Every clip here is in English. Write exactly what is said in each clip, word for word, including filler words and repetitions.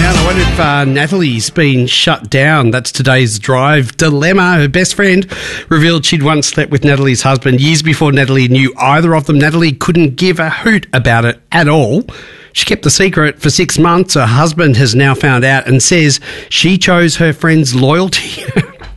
down. I wonder if uh, Natalie's been shut down. That's today's Drive dilemma. Her best friend revealed she'd once slept with Natalie's husband years before Natalie knew either of them. Natalie couldn't give a hoot about it at all. She kept the secret for six months. Her husband has now found out and says she chose her friend's loyalty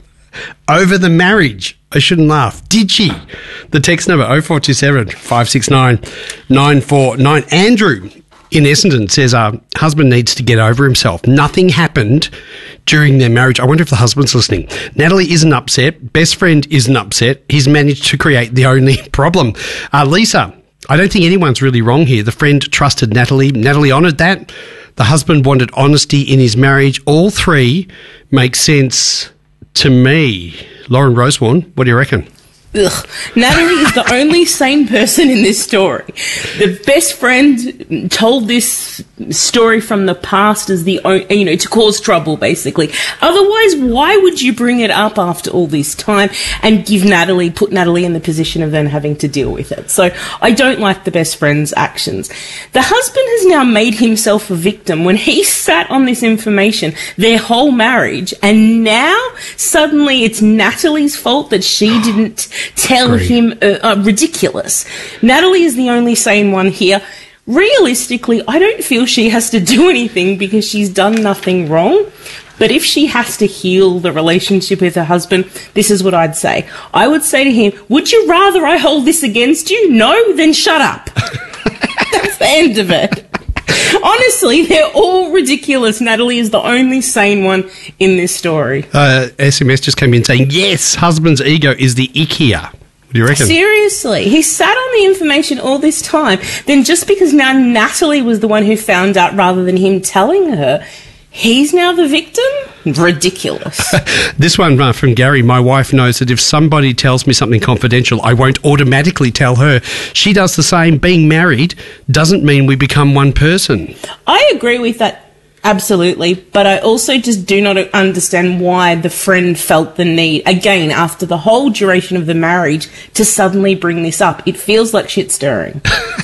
over the marriage. I shouldn't laugh. Did she? The text number oh four two seven, five six nine, nine four nine. Andrew in Essendon says her uh, husband needs to get over himself. Nothing happened during their marriage. I wonder if the husband's listening. Natalie isn't upset. Best friend isn't upset. He's managed to create the only problem. Uh, Lisa, I don't think anyone's really wrong here. The friend trusted Natalie. Natalie honoured that. The husband wanted honesty in his marriage. All three make sense to me. Lauren Rosewarne, what do you reckon? Ugh. Natalie is the only sane person in this story. The best friend told this story from the past as the, you know, to cause trouble, basically. Otherwise, why would you bring it up after all this time and give Natalie, put Natalie in the position of then having to deal with it? So I don't like the best friend's actions. The husband has now made himself a victim when he sat on this information their whole marriage, and now suddenly it's Natalie's fault that she didn't tell Great. him uh, uh, ridiculous. Natalie is the only sane one here. Realistically, I don't feel she has to do anything because she's done nothing wrong. But if she has to heal the relationship with her husband, this is what I'd say. I would say to him, would you rather I hold this against you? No? Then shut up. That's the end of it. Honestly, they're all ridiculous. Natalie is the only sane one in this story. Uh, S M S just came in saying, yes, husband's ego is the ick here. What do you reckon? Seriously, he sat on the information all this time. Then just because now Natalie was the one who found out rather than him telling her, he's now the victim? Ridiculous. This one uh, from Gary. My wife knows that if somebody tells me something confidential, I won't automatically tell her. She does the same. Being married doesn't mean we become one person. I agree with that. Absolutely, but I also just do not understand why the friend felt the need, again, after the whole duration of the marriage, to suddenly bring this up. It feels like shit stirring.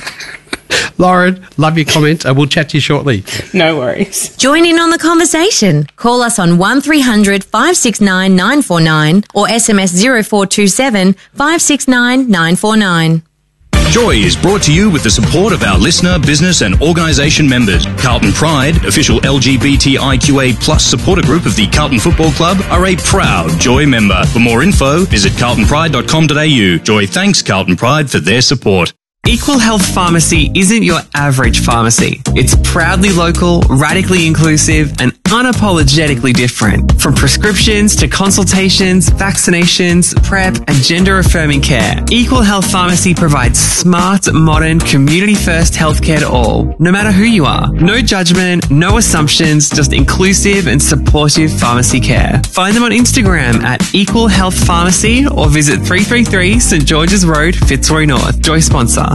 Lauren, love your comment. Uh, we'll chat to you shortly. No worries. Join in on the conversation. Call us on one three hundred, five six nine, nine four nine or S M S zero four two seven, five six nine, nine four nine. Joy is brought to you with the support of our listener, business and organisation members. Carlton Pride, official L G B T I Q A plus supporter group of the Carlton Football Club, are a proud Joy member. For more info, visit carlton pride dot com dot a u. Joy thanks Carlton Pride for their support. Equal Health Pharmacy isn't your average pharmacy. It's proudly local, radically inclusive, and unapologetically different. From prescriptions to consultations, vaccinations, PrEP, and gender-affirming care, Equal Health Pharmacy provides smart, modern, community-first healthcare to all, no matter who you are. No judgment, no assumptions, just inclusive and supportive pharmacy care. Find them on Instagram at Equal Health Pharmacy or visit three thirty-three St George's Road, Fitzroy North. Joy sponsor.